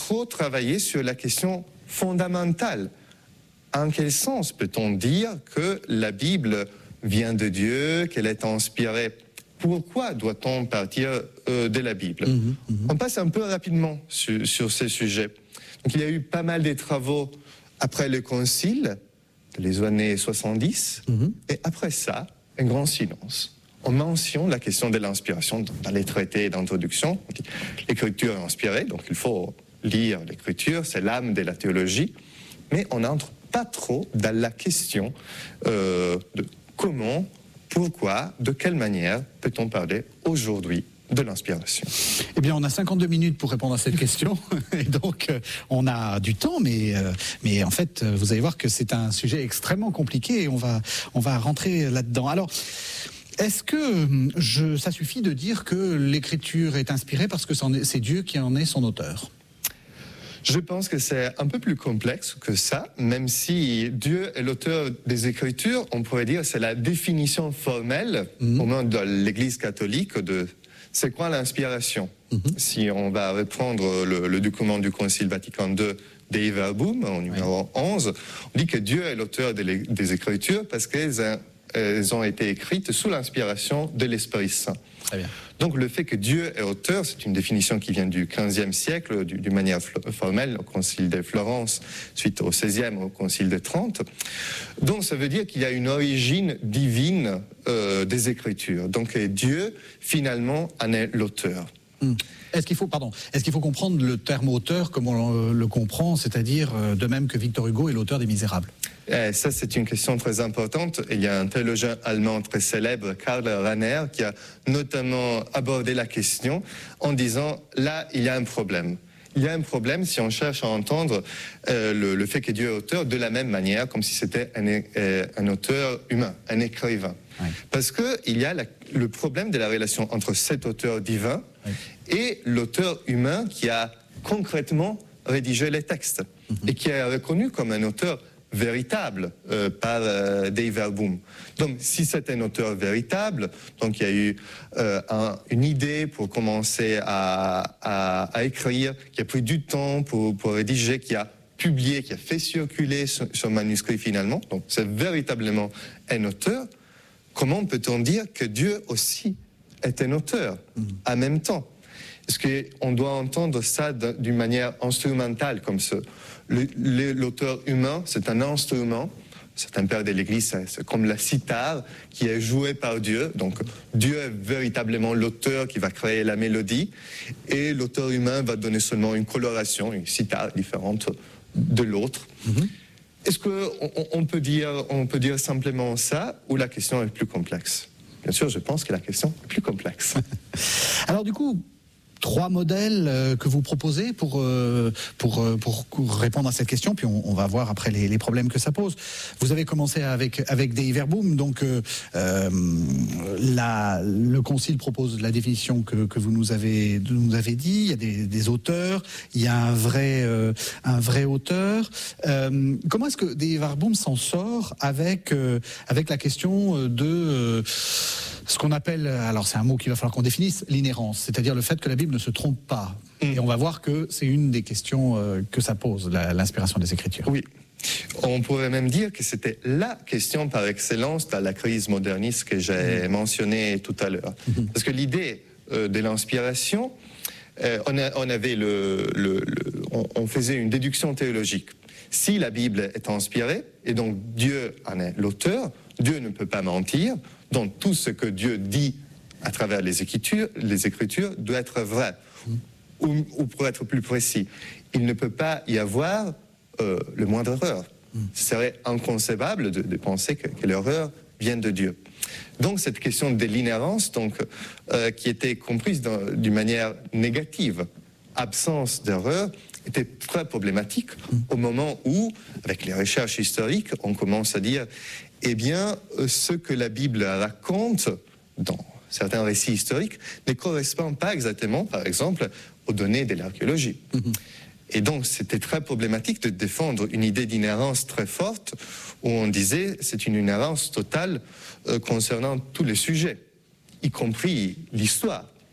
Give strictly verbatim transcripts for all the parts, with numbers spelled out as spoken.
trop travaillé sur la question fondamentale. En quel sens peut-on dire que la Bible vient de Dieu, qu'elle est inspirée? Pourquoi doit-on partir euh, de la Bible? mmh, mmh. On passe un peu rapidement sur, sur ces sujets. Donc, il y a eu pas mal de travaux après le Concile, les années soixante-dix, mmh. et après ça, un grand silence. On mentionne la question de l'inspiration dans les traités d'introduction. L'écriture est inspirée, donc il faut lire l'écriture, c'est l'âme de la théologie, mais on n'entre pas trop dans la question euh, de comment, pourquoi, de quelle manière peut-on parler aujourd'hui de l'inspiration? Eh bien, on a cinquante-deux minutes pour répondre à cette question, et donc euh, on a du temps, mais, euh, mais en fait, vous allez voir que c'est un sujet extrêmement compliqué, et on va, on va rentrer là-dedans. Alors, est-ce que je, ça suffit de dire que l'écriture est inspirée parce que c'est Dieu qui en est son auteur? Je pense que c'est un peu plus complexe que ça, même si Dieu est l'auteur des Écritures, on pourrait dire que c'est la définition formelle, mmh. au moins de l'Église catholique, de c'est quoi l'inspiration. Mmh. Si on va reprendre le, le document du Concile Vatican deux, Dei Verbum, en numéro oui. onze, on dit que Dieu est l'auteur des, des Écritures parce qu'elles elles ont été écrites sous l'inspiration de l'Esprit Saint. Très bien. Donc le fait que Dieu est auteur, c'est une définition qui vient du quinzième siècle, d'une manière formelle, au Concile de Florence, suite au seizième, au Concile de Trente. Donc ça veut dire qu'il y a une origine divine euh, des Écritures. Donc Dieu, finalement, en est l'auteur. Hum. Est-ce qu'il faut, pardon, est-ce qu'il faut comprendre le terme auteur comme on le comprend, c'est-à-dire de même que Victor Hugo est l'auteur des Misérables? Eh, ça, c'est une question très importante. Il y a un théologien allemand très célèbre, Karl Rahner, qui a notamment abordé la question en disant « là, il y a un problème ». Il y a un problème si on cherche à entendre euh, le, le fait que Dieu est auteur de la même manière, comme si c'était un, euh, un auteur humain, un écrivain. Oui. Parce qu'il y a la, le problème de la relation entre cet auteur divin oui. et l'auteur humain qui a concrètement rédigé les textes mm-hmm. et qui est reconnu comme un auteur véritable euh, par euh, Dei Verbum. Donc, si c'est un auteur véritable, donc il y a eu euh, un, une idée pour commencer à, à, à écrire, qui a pris du temps pour, pour rédiger, qui a publié, qui a fait circuler son, son manuscrit finalement, donc c'est véritablement un auteur, comment peut-on dire que Dieu aussi est un auteur mmh. en même temps? Est-ce qu'on doit entendre ça d'une manière instrumentale comme ça? Le, le, l'auteur humain, c'est un instrument. Certains pères de l'Église, c'est, c'est comme la cithare qui est jouée par Dieu. Donc, Dieu est véritablement l'auteur qui va créer la mélodie. Et l'auteur humain va donner seulement une coloration, une cithare différente de l'autre. Mm-hmm. Est-ce qu'on on peut dire, on peut dire simplement ça, ou la question est plus complexe? Bien sûr, je pense que la question est plus complexe. Alors du coup, trois modèles euh, que vous proposez pour, euh, pour, euh, pour répondre à cette question, puis on, on va voir après les, les problèmes que ça pose. Vous avez commencé avec, avec Dei Verbum, donc euh, euh, la, le Concile propose la définition que, que vous nous avez, nous avez dit, il y a des, des auteurs, il y a un vrai, euh, un vrai auteur. Euh, comment est-ce que Dei Verbum s'en sort avec, euh, avec la question de... Euh, ce qu'on appelle, alors c'est un mot qu'il va falloir qu'on définisse, l'inhérence, c'est-à-dire le fait que la Bible ne se trompe pas. Mmh. Et on va voir que c'est une des questions euh, que ça pose, la, l'inspiration des Écritures. Oui, on pourrait même dire que c'était la question par excellence dans la crise moderniste que j'ai mmh. mentionnée tout à l'heure. Mmh. Parce que l'idée euh, de l'inspiration, euh, on, a, on avait le, le, le on, on faisait une déduction théologique. Si la Bible est inspirée, et donc Dieu en est l'auteur, Dieu ne peut pas mentir, donc tout ce que Dieu dit à travers les Écritures, les Écritures doit être vrai. Mmh. Ou, ou pour être plus précis, il ne peut pas y avoir euh, le moindre erreur. Mmh. Ce serait inconcevable de, de penser que, que l'erreur vient de Dieu. Donc cette question de l'inhérence, donc, euh, qui était comprise dans, d'une manière négative, absence d'erreur, était très problématique mmh. au moment où, avec les recherches historiques, on commence à dire, eh bien, ce que la Bible raconte dans certains récits historiques ne correspond pas exactement, par exemple, aux données de l'archéologie. Mmh. Et donc, c'était très problématique de défendre une idée d'inhérence très forte, où on disait c'est une inhérence totale euh, concernant tous les sujets, y compris l'histoire. Mmh.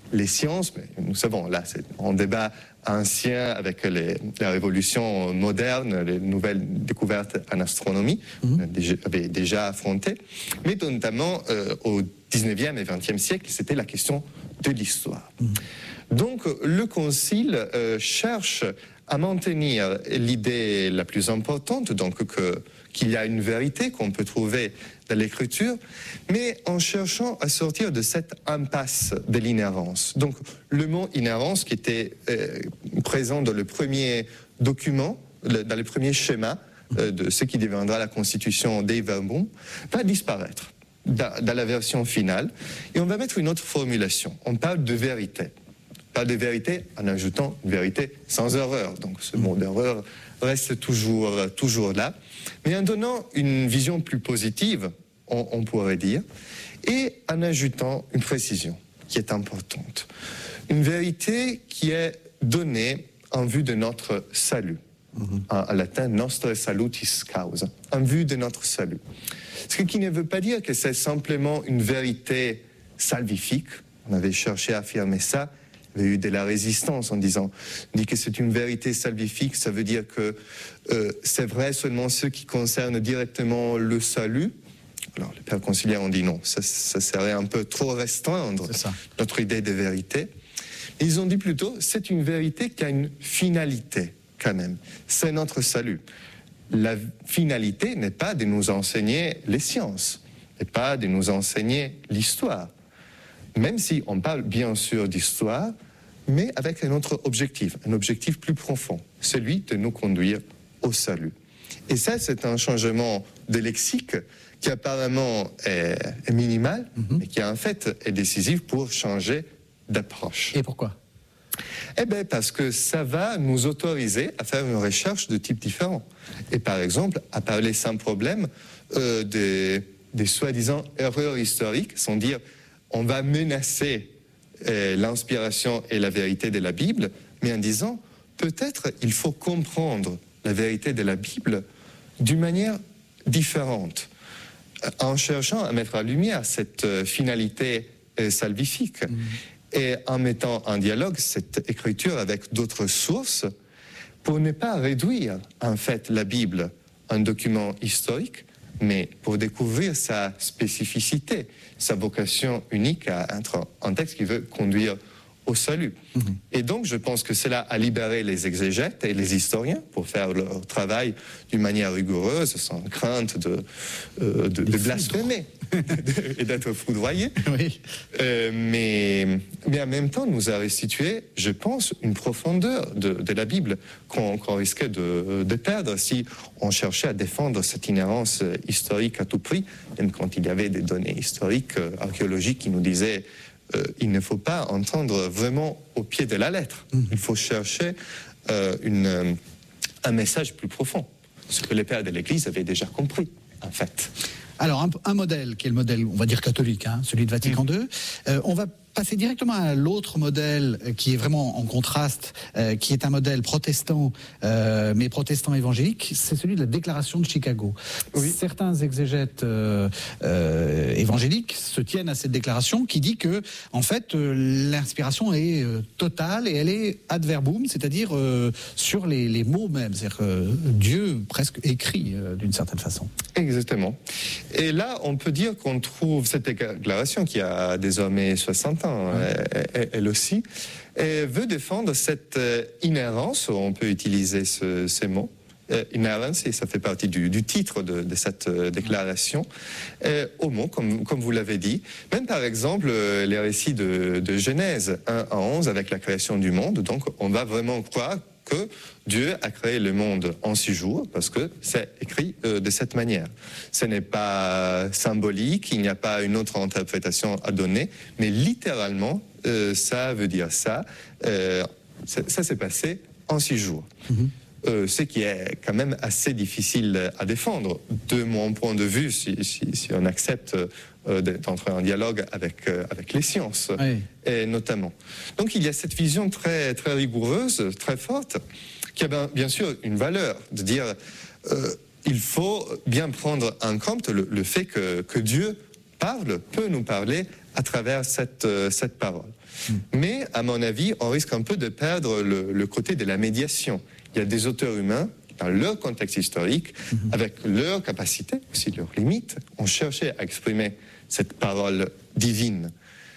les sciences, mais nous savons, là, c'est un débat ancien avec les, la révolution moderne, les nouvelles découvertes en astronomie, mmh. on avait déjà affronté, mais notamment euh, au dix-neuvième et vingtième siècle, c'était la question de l'histoire. Mmh. Donc, le Concile euh, cherche à maintenir l'idée la plus importante, donc que, qu'il y a une vérité qu'on peut trouver dans l'écriture, mais en cherchant à sortir de cette impasse de l'inhérence. Donc, le mot inhérence qui était euh, présent dans le premier document, le, dans le premier schéma euh, de ce qui deviendra la Constitution des Verbum, va disparaître dans, dans la version finale, et on va mettre une autre formulation. On parle de vérité. Pas de vérité en ajoutant une vérité sans erreur. Donc ce mot d'erreur reste toujours, toujours là, mais en donnant une vision plus positive, on, on pourrait dire, et en ajoutant une précision qui est importante. Une vérité qui est donnée en vue de notre salut. Mm-hmm. En, en latin, nostre salutis causa, en vue de notre salut. Ce qui ne veut pas dire que c'est simplement une vérité salvifique. On avait cherché à affirmer ça. Il y a eu de la résistance en disant on dit que c'est une vérité salvifique, ça veut dire que euh, c'est vrai seulement ce qui concerne directement le salut. Alors les pères conciliaires ont dit non, ça, ça serait un peu trop restreindre notre idée de vérité. Et ils ont dit plutôt c'est une vérité qui a une finalité quand même, c'est notre salut. La finalité n'est pas de nous enseigner les sciences, n'est pas de nous enseigner l'histoire. Même si on parle bien sûr d'histoire, mais avec un autre objectif, un objectif plus profond, celui de nous conduire au salut. Et ça, c'est un changement de lexique qui apparemment est, est minimal, mm-hmm. mais qui en fait est décisif pour changer d'approche. Et pourquoi ? Eh bien, parce que ça va nous autoriser à faire une recherche de type différent. Et par exemple, à parler sans problème euh, des, des soi-disant erreurs historiques, sans dire on va menacer euh, l'inspiration et la vérité de la Bible, mais en disant peut-être il faut comprendre la vérité de la Bible d'une manière différente, en cherchant à mettre en lumière cette euh, finalité euh, salvifique mmh. et en mettant en dialogue cette écriture avec d'autres sources pour ne pas réduire en fait la Bible à un document historique, mais pour découvrir sa spécificité, sa vocation unique à être un texte qui veut conduire au salut. Mmh. Et donc, je pense que cela a libéré les exégètes et les historiens pour faire leur travail d'une manière rigoureuse, sans crainte de, euh, de, de blasphémer et d'être foudroyés. Oui. Euh, mais, mais en même temps, nous a restitué, je pense, une profondeur de, de la Bible qu'on, qu'on risquait de, de perdre si on cherchait à défendre cette inhérence historique à tout prix, même quand il y avait des données historiques, euh, archéologiques qui nous disaient Euh, il ne faut pas entendre vraiment au pied de la lettre. Mmh. Il faut chercher euh, une, euh, un message plus profond, ce que les pères de l'Église avaient déjà compris, en fait. Alors, un, un modèle qui est le modèle, on va dire catholique, hein, celui de Vatican mmh. deux, euh, on va passer directement à l'autre modèle qui est vraiment en contraste, euh, qui est un modèle protestant, euh, mais protestant évangélique, c'est celui de la Déclaration de Chicago. Oui. Certains exégètes euh, euh, évangéliques se tiennent à cette déclaration qui dit que, en fait, euh, l'inspiration est euh, totale et elle est ad verbum, c'est-à-dire euh, sur les, les mots mêmes, c'est-à-dire euh, Dieu presque écrit euh, d'une certaine façon. Exactement. Et là, on peut dire qu'on trouve cette déclaration qui a désormais soixante ans, ouais. elle aussi, et veut défendre cette inhérence, on peut utiliser ce, ces mots, inhérence, et ça fait partie du, du titre de, de cette déclaration, et au mot, comme, comme vous l'avez dit. Même par exemple, les récits de, de Genèse un à onze avec la création du monde, donc on va vraiment croire que Dieu a créé le monde en six jours, parce que c'est écrit euh, de cette manière. Ce n'est pas symbolique, il n'y a pas une autre interprétation à donner, mais littéralement, euh, ça veut dire ça. Euh, ça, ça s'est passé en six jours. Mm-hmm. Euh, ce qui est quand même assez difficile à défendre, de mon point de vue, si, si, si on accepte euh, d'entrer en dialogue avec, euh, avec les sciences, oui. et notamment. Donc il y a cette vision très, très rigoureuse, très forte, qui a bien, bien sûr une valeur, de dire euh, il faut bien prendre en compte le, le fait que, que Dieu parle, peut nous parler à travers cette, euh, cette parole. Mmh. Mais, à mon avis, on risque un peu de perdre le, le côté de la médiation. Il y a des auteurs humains, dans leur contexte historique, mmh. avec leurs capacités, aussi leurs limites, ont cherché à exprimer cette parole divine.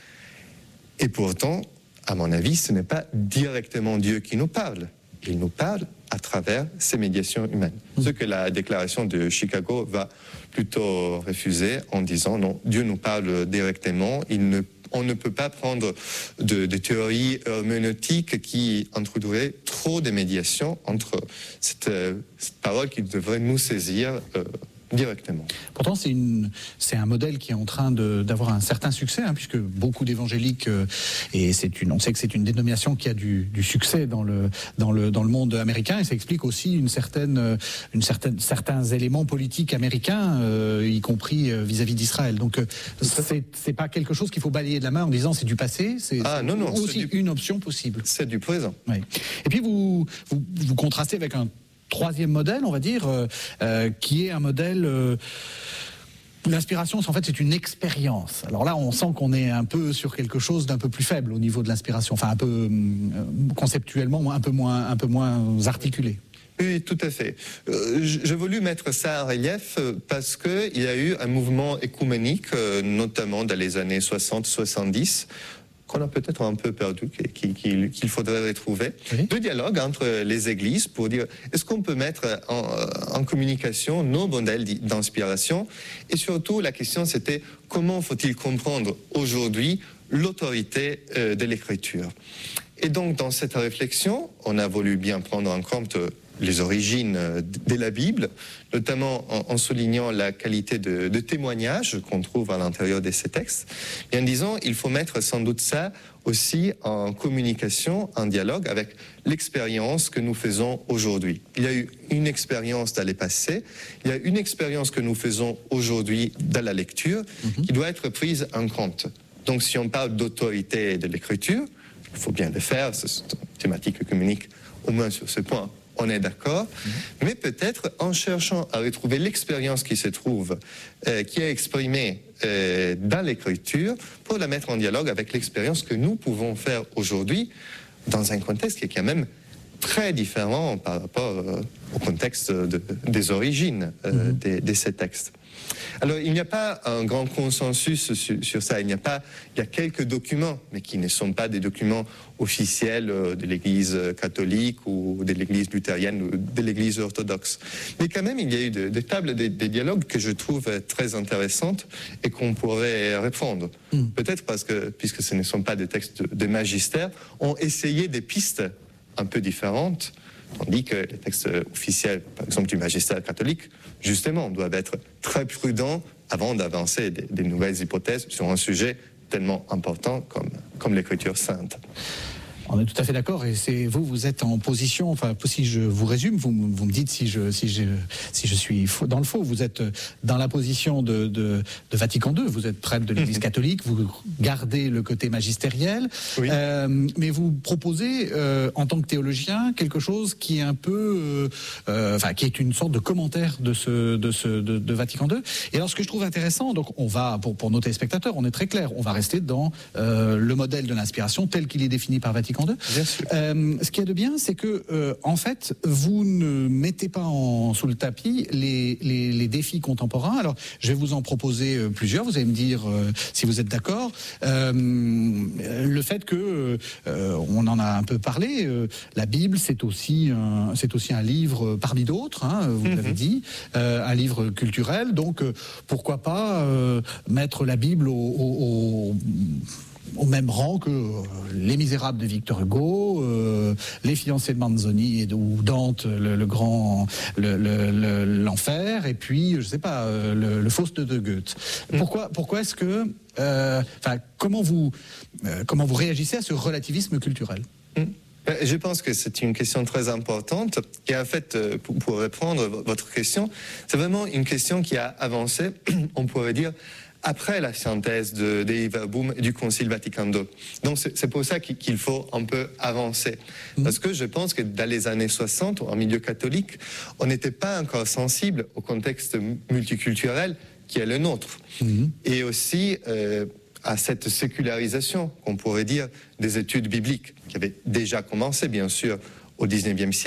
Et pourtant, à mon avis, ce n'est pas directement Dieu qui nous parle. Il nous parle à travers ces médiations humaines. Mmh. Ce que la déclaration de Chicago va plutôt refuser en disant non, Dieu nous parle directement, il ne, on ne peut pas prendre de, de théories herméneutiques qui introduiraient trop de médiation entre cette, cette parole qui devrait nous saisir euh, directement. Pourtant, c'est, une, c'est un modèle qui est en train de, d'avoir un certain succès, hein, puisque beaucoup d'évangéliques, euh, et c'est une, on sait que c'est une dénomination qui a du, du succès dans le, dans, le, dans le monde américain, et ça explique aussi une certaine, une certaine, certains éléments politiques américains, euh, y compris vis-à-vis d'Israël. Donc, euh, c'est, c'est pas quelque chose qu'il faut balayer de la main en disant c'est du passé, c'est, ah, c'est non, non, aussi c'est du, une option possible. C'est du présent. Oui. Et puis, vous, vous, vous contrastez avec un troisième modèle, on va dire, euh, euh, qui est un modèle... Euh, l'inspiration, en fait, c'est une expérience. Alors là, on sent qu'on est un peu sur quelque chose d'un peu plus faible au niveau de l'inspiration, enfin un peu euh, conceptuellement, un peu moins, un peu moins articulé. Oui, tout à fait. Euh, j'ai voulu mettre ça en relief parce qu'il y a eu un mouvement écuménique, euh, notamment dans les années soixante soixante-dix, qu'on a peut-être un peu perdu, qu'il, qu'il, qu'il faudrait retrouver, oui. de dialogue entre les églises pour dire est-ce qu'on peut mettre en, en communication nos modèles d'inspiration, et surtout la question c'était comment faut-il comprendre aujourd'hui l'autorité euh, de l'écriture. Et donc dans cette réflexion, on a voulu bien prendre en compte les origines de la Bible, notamment en, en soulignant la qualité de, de témoignage qu'on trouve à l'intérieur de ces textes, et en disant il faut mettre sans doute ça aussi en communication, en dialogue avec l'expérience que nous faisons aujourd'hui. Il y a eu une expérience dans le passé, il y a une expérience que nous faisons aujourd'hui dans la lecture, mm-hmm. qui doit être prise en compte. Donc si on parle d'autorité de l'écriture, il faut bien le faire, c'est une thématique œcuménique au moins sur ce point. On est d'accord, mmh. mais peut-être en cherchant à retrouver l'expérience qui se trouve, euh, qui est exprimée euh, dans l'écriture, pour la mettre en dialogue avec l'expérience que nous pouvons faire aujourd'hui dans un contexte qui est quand même très différent par rapport euh, au contexte de, des origines euh, mmh. de, de ces textes. Alors, il n'y a pas un grand consensus sur, sur ça. Il n'y a pas, il y a quelques documents, mais qui ne sont pas des documents officiels de l'Église catholique ou de l'Église luthérienne ou de l'Église orthodoxe. Mais quand même, il y a eu des de tables, des de dialogues que je trouve très intéressantes et qu'on pourrait répondre. Mm. Peut-être parce que, puisque ce ne sont pas des textes de magistère, ont essayé des pistes un peu différentes, tandis que les textes officiels, par exemple du magistère catholique, justement, doivent être très prudents avant d'avancer des, des nouvelles hypothèses sur un sujet tellement important comme, comme l'écriture sainte. On est tout à fait d'accord, et c'est vous, vous êtes en position, enfin, si je vous résume, vous, vous me dites si je, si je, si je suis faux, dans le faux, vous êtes dans la position de, de, de Vatican deux, vous êtes prêtre de l'Église catholique, vous gardez le côté magistériel, oui. euh, mais vous proposez, euh, en tant que théologien, quelque chose qui est un peu, euh, enfin, qui est une sorte de commentaire de ce, de ce, de, de Vatican deux. Et alors, ce que je trouve intéressant, donc, on va, pour, pour nos téléspectateurs, on est très clair, on va rester dans euh, le modèle de l'inspiration tel qu'il est défini par Vatican deux. Euh, ce qu'il y a de bien, c'est que, euh, en fait, vous ne mettez pas en, sous le tapis les, les, les défis contemporains. Alors, je vais vous en proposer euh, plusieurs. Vous allez me dire euh, si vous êtes d'accord. Euh, le fait que, euh, on en a un peu parlé, euh, la Bible, c'est aussi un, c'est aussi un livre parmi d'autres, hein, vous mm-hmm. l'avez dit, euh, un livre culturel. Donc, euh, pourquoi pas euh, mettre la Bible au, au, au au même rang que euh, Les Misérables de Victor Hugo, euh, Les Fiancés de Manzoni et de, ou Dante, le, le grand, le, le, le, l'enfer, et puis, je sais pas, euh, le, le Faust de Goethe. Mm. Pourquoi, pourquoi est-ce que, euh, enfin, comment vous, euh, comment vous réagissez à ce relativisme culturel ? Mm. Je pense que c'est une question très importante et en fait, pour répondre à votre question, c'est vraiment une question qui a avancé, on pourrait dire, après la synthèse de Dei Verbum et du Concile Vatican deux. Donc c'est, c'est pour ça qu'il faut un peu avancer. Mmh. Parce que je pense que dans les années soixante, en milieu catholique, on n'était pas encore sensible au contexte multiculturel qui est le nôtre. Mmh. Et aussi, euh, à cette sécularisation, qu'on pourrait dire, des études bibliques, qui avait déjà commencé, bien sûr, au dix-neuvième siècle.